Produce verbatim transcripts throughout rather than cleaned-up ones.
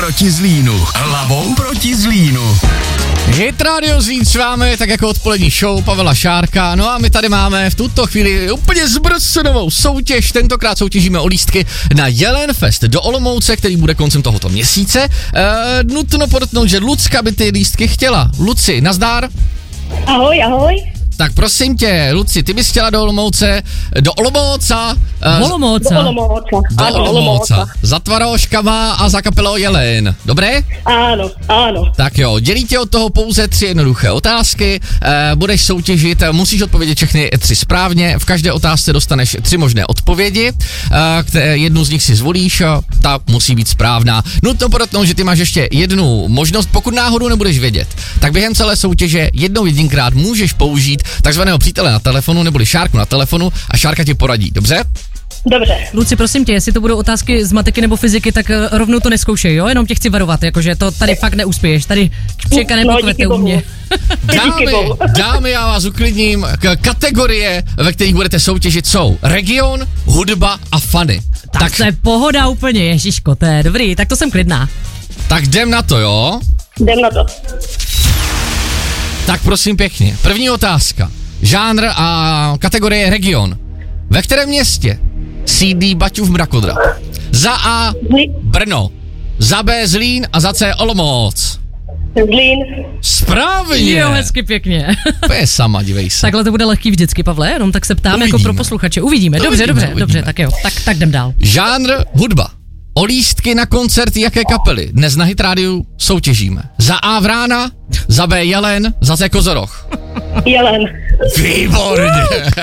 proti Zlínu. Hlavou proti Zlínu. Hit Radio Zlín s vámi, tak jako odpolední show Pavela Šárka. No a my tady máme v tuto chvíli úplně zbrcenovou soutěž. Tentokrát soutěžíme o lístky na Jelenfest do Olomouce, který bude koncem tohoto měsíce. E, nutno podotknout, že Lucka by ty lístky chtěla. Luci, nazdár. Ahoj, ahoj. Tak prosím tě, Luci, ty bys chtěla do Olomouce, do Olomouca. Uh, Olomouca. Do Olomouca. Do Ano, Olomouca. Za Tvaroškama a za kapelou Jelen. Dobré? Ano, ano. Tak jo, dělí tě od toho pouze tři jednoduché otázky, e, budeš soutěžit, musíš odpovědět všechny tři správně, v každé otázce dostaneš tři možné odpovědi, e, které, jednu z nich si zvolíš, ta musí být správná. Nutno podotknout, že ty máš ještě jednu možnost, pokud náhodou nebudeš vědět, tak během celé soutěže jednou jedinkrát můžeš použít takzvaného přítele na telefonu, neboli Šárku na telefonu a Šárka ti poradí, dobře? Dobře. Luci, prosím tě, jestli to budou otázky z matiky nebo fyziky, tak uh, rovnou to neskoušej, jo? Jenom tě chci varovat, jakože to tady fakt neuspěješ. Tady špěka nepokvete u mě. Dámy, dámy, já vás uklidním. K- kategorie, ve kterých budete soutěžit, jsou region, hudba a fany. Tak, tak to je pohoda úplně, ježiško, to je dobrý, tak to jsem klidná. Tak jdem na to, jo? Jdem na to. Tak prosím pěkně. První otázka. Žánr a kategorie region. Ve kterém městě sídlí Baťův mrakodrap? Za A Brno, za B Zlín a za C Olomouc. Zlín. Správně. Jo, hezky pěkně. To je sama, dívej se. Takhle to bude lehký vždycky, Pavle, jenom tak se ptám uvidíme. Jako pro posluchače. Uvidíme, dobře, uvidíme, dobře, uvidíme. dobře, tak jo, tak, tak jdem dál. Žánr hudba. O lístky na koncert jaké kapely dnes na Hit Rádiu soutěžíme? Za A Vrána, za B Jelen, za C Kozoroch. Jelen. Výborně.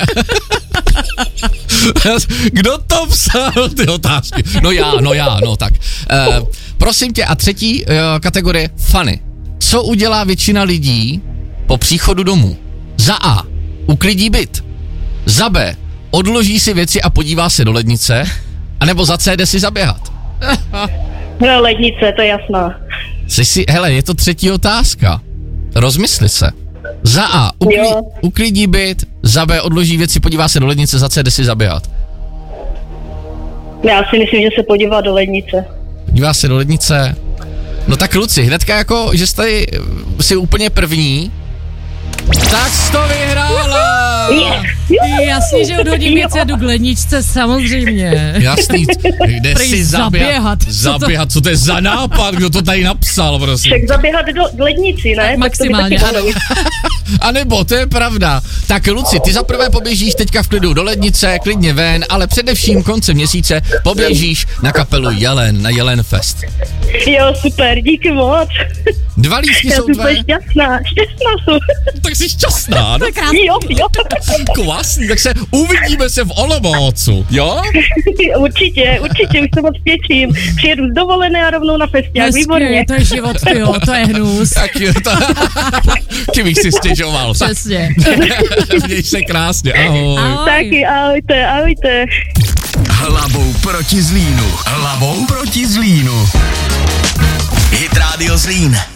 Kdo to psal, ty otázky? No já, no já, no tak. Uh, prosím tě, a třetí uh, kategorie fany. Co udělá většina lidí po příchodu domů? Za A uklidí byt, za B odloží si věci a podívá se do lednice, anebo za C jde si zaběhat. No, lednice, to je jasná. Jsi si, hele, je to třetí otázka. Rozmysli se. Za A uklí, uklidí byt, za B odloží věci, podívá se do lednice, za C jde si zaběhat. Já si myslím, že se podívá do lednice. Podívá se do lednice. No tak Luci, hnedka jako, že jsi tady si úplně první, tak jsi to vyhrála! Jasně, že odhodím věci a jdu k ledničce, samozřejmě. Jasný, jde Prý si zaběhat. Zaběhat, co to je za nápad, kdo to tady napsal, prosím. Však zaběhat do k lednici, ne? Tak maximálně, ano. A nebo, to je pravda. Tak Luci, ty zaprvé poběžíš teďka v klidu do lednice, klidně ven, ale především koncem měsíce poběžíš na kapelu Jelen, na Jelenfest. Jo, super, díky moc. Dva lístky jsou tvé. Já jsem šťastná, šťastná jsem. Tak jsi šťastná, no? Jo, jo. Klasný, tak se uvidíme se v Olomoucu, jo? Určitě, určitě, už se moc těším. Přijedu z dovolené a rovnou na festiák, výborně. To je život, jo, to je hnus. Tak jo, to... Ty bych si stěžoval. Přesně. Měj se krásně, ahoj. Ahoj. Taky, ahojte, ahojte. Hlavou proti Zlínu. Hlavou proti Zlínu. Hit Radio Zlín.